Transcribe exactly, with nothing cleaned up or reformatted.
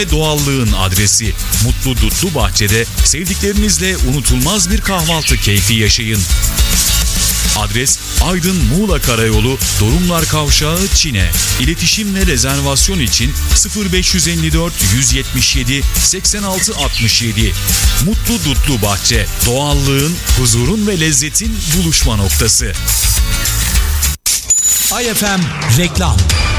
Doğallığın adresi Mutlu Dutlu Bahçe'de sevdiklerinizle unutulmaz bir kahvaltı keyfi yaşayın. Adres Aydın Muğla Karayolu Dorumlar Kavşağı Çine. İletişim ve rezervasyon için sıfır beş yüz elli dört yüz yetmiş yedi seksen altı altmış yedi. Mutlu Dutlu Bahçe, doğallığın, huzurun ve lezzetin buluşma noktası. I F M reklam.